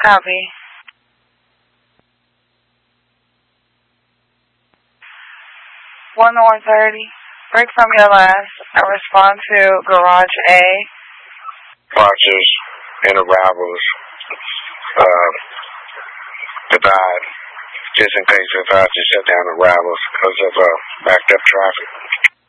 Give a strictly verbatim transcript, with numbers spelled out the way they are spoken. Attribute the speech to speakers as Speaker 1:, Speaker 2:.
Speaker 1: Copy. one to one thirty. Break from your last and respond to Garage A.
Speaker 2: Departures and arrivals uh, divide, just in case if I just shut down arrivals because of uh, backed up traffic.